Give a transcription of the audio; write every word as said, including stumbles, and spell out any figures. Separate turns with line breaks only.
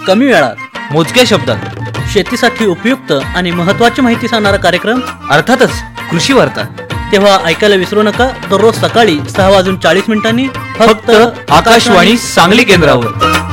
कमी वेळात
मोजक्या शब्दात
शेतीसाठी उपयुक्त आणि महत्त्वाची माहिती सांगणारा कार्यक्रम,
अर्थातच कृषी वार्ता.
तेव्हा ऐकायला विसरू नका. दररोज सकाळी सहा वाजून चाळीस मिनिटांनी
फक्त आकाशवाणी सांगली केंद्रावर.